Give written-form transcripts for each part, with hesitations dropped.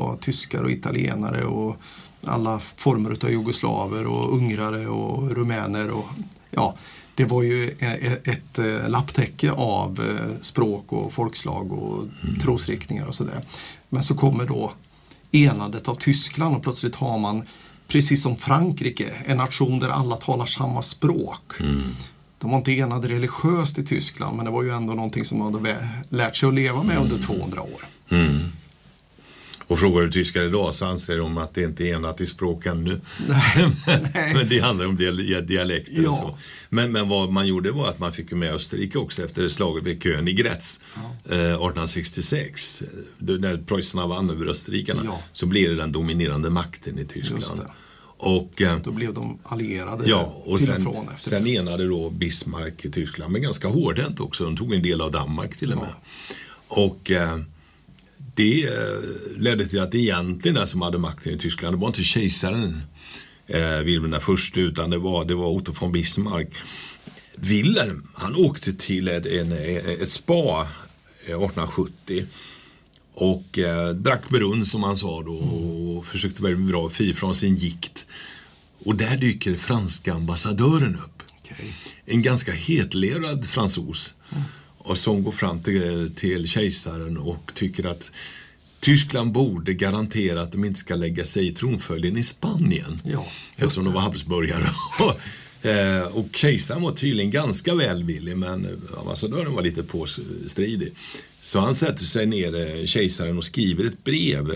var tyskar och italienare och alla former av jugoslaver och ungrare och rumäner och ja, det var ju ett lapptäcke av språk och folkslag och trosriktningar och sådär. Men så kommer då enandet av Tyskland och plötsligt har man, precis som Frankrike, en nation där alla talar samma språk. De var inte enade religiöst i Tyskland, men det var ju ändå någonting som man hade lärt sig att leva med under 200 år. Och frågar du tyskar idag så anser de att det inte är enat i språk ännu. Nej. Men det handlar om dialekter. Ja. Och så. Men vad man gjorde var att man fick med Österrike också efter slaget vid Königgrätz 1866. När preussarna vann över österrikarna så blev det den dominerande makten i Tyskland. Och då blev de allierade. Ja, och sen enade då Bismarck i Tyskland, men ganska hårdhänt också. De tog en del av Danmark till och med. Och det ledde till att egentligen den som hade makten i Tyskland, det var inte kejsaren Wilhelm I, utan det var Otto von Bismarck. Wilhelm, han åkte till ett spa 1870 och drack brunn som han sa då och försökte väldigt bra fri från sin gikt. Och där dyker franska ambassadören upp. En ganska hetlerad fransos. Och som går fram till kejsaren och tycker att Tyskland borde garantera att de inte ska lägga sig i tronföljden i Spanien. Ja, eftersom de var habsburgare. Och kejsaren var tydligen ganska välvillig, men ambassadören var lite påstridig. Så han sätter sig ner, kejsaren, och skriver ett brev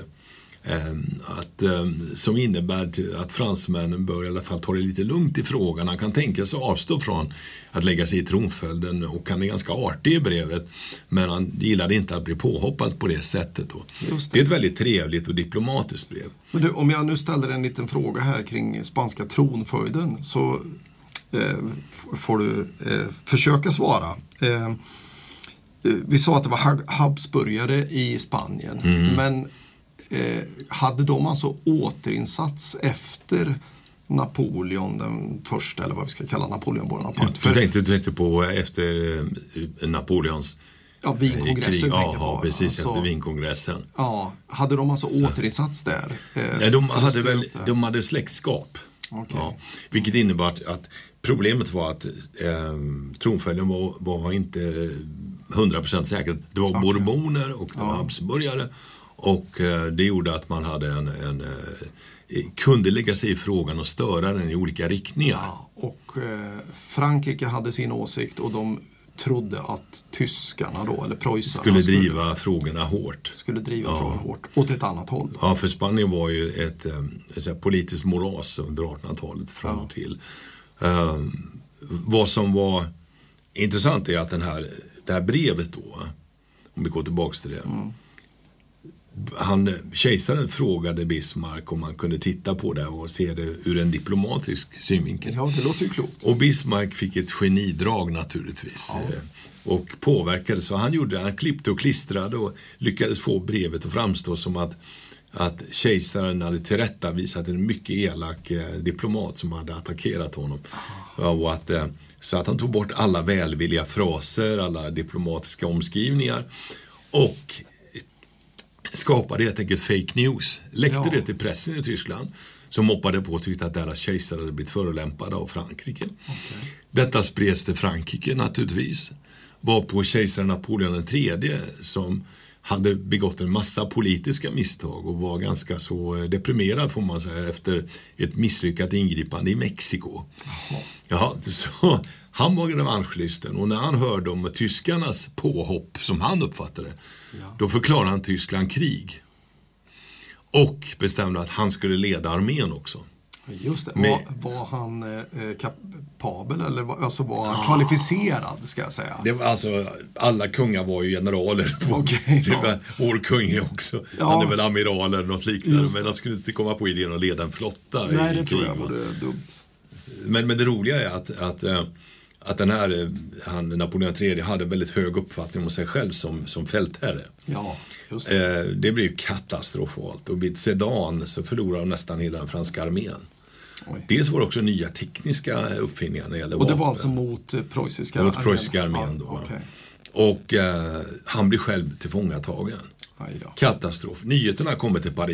som innebär att fransmännen bör i alla fall ta det lite lugnt i frågan. Han kan tänka sig avstå från att lägga sig i tronföljden, och han är ganska artig i brevet, men han gillade inte att bli påhoppad på det sättet då. Det är ett väldigt trevligt och diplomatiskt brev. Men du, om jag nu ställer en liten fråga här kring spanska tronföljden, så får du försöka svara. Vi sa att det var habsburgare i Spanien, men hade de alltså återinsats efter Napoleon den första, eller vad vi ska kalla Napoleon Bonaparte? Du tänkte på efter Napoleons Wienkongressen. Ja, precis, alltså, efter Wienkongressen. Ja, hade de alltså återinsats där? De hade släktskap. Okay. Ja, vilket innebar att problemet var att tronföljden var inte 100% säkert. Det var bourboner och det var habsburgare. Och det gjorde att man hade kunde lägga sig i frågan och störa den i olika riktningar. Ja, och Frankrike hade sin åsikt, och de trodde att tyskarna då, eller preussarna, skulle driva frågorna hårt. Frågan hårt åt ett annat håll. Ja, för Spanien var ju ett politiskt moras under 1800-talet fram och till. Vad som var intressant är att det här brevet då, om vi går tillbaka till det. Kejsaren frågade Bismarck om man kunde titta på det och se det ur en diplomatisk synvinkel. Ja, det låter ju klokt. Och Bismarck fick ett genidrag naturligtvis. Och påverkades. Så han klippte och klistrade och lyckades få brevet att framstå som att kejsaren hade tillrättavisat en mycket elak diplomat som hade attackerat honom. Och så att han tog bort alla välvilliga fraser, alla diplomatiska omskrivningar, och skapade helt enkelt fake news. Läckte det till pressen i Tyskland, som hoppade på och tyckte att deras kejsare hade blivit förolämpade av Frankrike. Detta spreds till Frankrike naturligtvis. Var på kejsaren Napoleon III, som hade begått en massa politiska misstag och var ganska så deprimerad, får man säga, efter ett misslyckat ingripande i Mexiko. Så han var revanschlysten, och när han hörde om tyskarnas påhopp, som han uppfattade, då förklarade han Tyskland krig. Och bestämde att han skulle leda armén också. Just det. Var han kapabel, eller var han kvalificerad, ska jag säga? Det var alla kungar var ju generaler. Vår kung är också. Han är väl amiral eller något liknande. Men han skulle inte komma på idén att leda en flotta. Nej, det tror jag var dumt. Men det roliga är att den här Napoleon III hade väldigt hög uppfattning om sig själv som fältherre. Ja, just det. Det blev ju katastrofalt, och vid Sedan så förlorade nästan hela den franska armén. Dels var det också nya tekniska uppfinningar när det gällde vapen. Och det var alltså mot preussiska armén då. Okay. Och han blev själv tillfångatagen. Katastrof. Nyheterna kommer till Paris.